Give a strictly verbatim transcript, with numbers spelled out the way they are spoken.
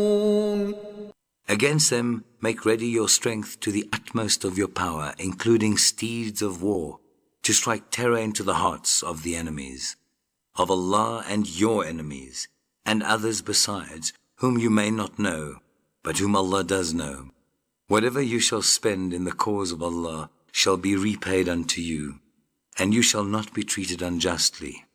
Against them make ready your strength to the utmost of your power, including steeds of war, to strike terror into the hearts of the enemies of Allah and your enemies, and others besides, whom you may not know, but whom Allah does know. Whatever you shall spend in the cause of Allah shall be repaid unto you, and you shall not be treated unjustly.